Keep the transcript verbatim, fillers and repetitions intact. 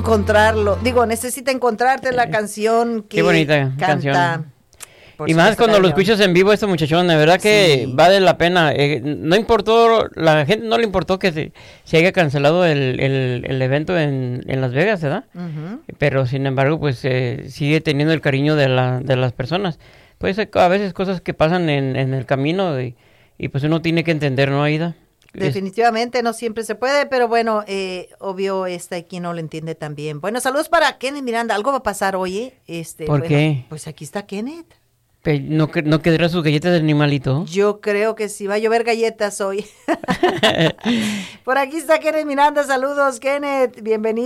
encontrarlo. Digo, necesita encontrarte la canción que Qué bonita canta. canción. Y más cuando lo escuchas en vivo, este muchachón, de verdad que sí. Vale la pena. Eh, no importó, la gente no le importó que se, se haya cancelado el, el, el evento en, en Las Vegas, ¿verdad? Uh-huh. Pero sin embargo, pues eh, sigue teniendo el cariño de, la, de las personas. Pues a veces cosas que pasan en, en el camino y, y pues uno tiene que entender, ¿no, Aida? Definitivamente no siempre se puede, pero bueno, eh, obvio, este aquí no lo entiende tan bien. Bueno, saludos para Kenneth Miranda. Algo va a pasar hoy, este. ¿Por bueno, qué? Pues aquí está Kenneth. ¿No, ¿No quedará sus galletas de animalito? Yo creo que sí, va a llover galletas hoy. Por aquí está Kenneth Miranda, saludos Kenneth, bienvenido.